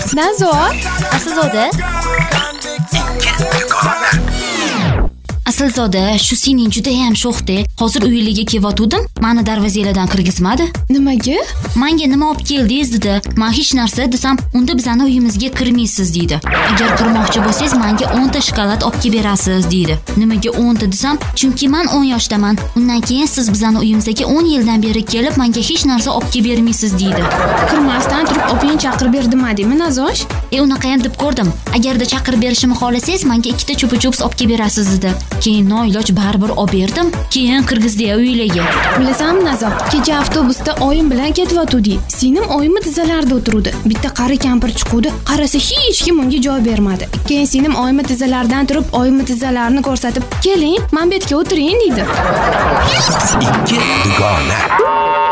Nazo, Aslzoda. Aslzoda, shu sening juda ham sho'xdek. Hozir uyliga kelayotgandim, meni darvozalardan kirgizmadi. nimaga? Menga nima olib keldingiz dedi. Men hech narsa desam, unda bizani uyimizga kirmaysiz deydi. Agar kirmoqchi bo'lsangiz, menga 10 ta shokolad olib kelib berasiz deydi. Nimaga 10 ta desam, chunki men 10 yoshdaman. Undan keyin siz bizani uyimizga 10 yildan beri kelib, menga hech narsa olib kelib bermaysiz deydi. Kirmasdan turib opang chaqirib berdimadimi, Nazosh? Unaqa ham deb ko'rdim. Agarda chaqirib berishimni xohlasangiz, menga 2 ta chupa-chups olib kelib berasiz dedi. Keyin noiloj baribir olib berdim. Keyin kirgizdi uylarga. Bilasanmi, Nazo, kecha avtobusda oyim bilan ketyotgandik. Singlim oyimni tizzalarida o'tiruvdi. Bitta qari kampir chiquvdi. Qarasa hech kim unga joy bermadi. Keyin singlim oyimni tizzalaridan turib, oyimni tizzalarini ko'rsatib, "Keling, men betga o'tiring" dedi. Ikki dugona.